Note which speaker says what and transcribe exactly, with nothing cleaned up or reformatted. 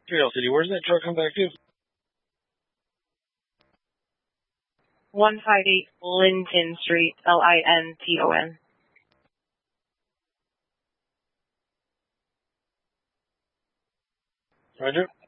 Speaker 1: Trail City, where's that truck come back to?
Speaker 2: one five eight Linton Street, L I N T O N.
Speaker 1: Roger.